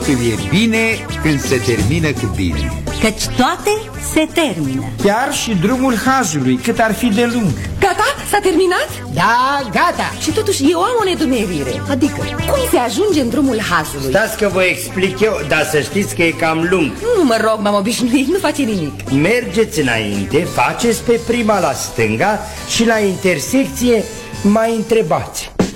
Când e bine, când se termină cu bine. Căci toate se termină. Chiar și drumul hazului, cât ar fi de lung. Gata? S-a terminat? Da, gata. Și totuși eu am o nedumerire. Adică? Cum se ajunge în drumul hazului? Stați că vă explic eu, dar să știți că e cam lung. Nu mă rog, m-am obișnuit, nu face nimic. Mergeți înainte, faceți pe prima la stânga și la intersecție mai întrebați.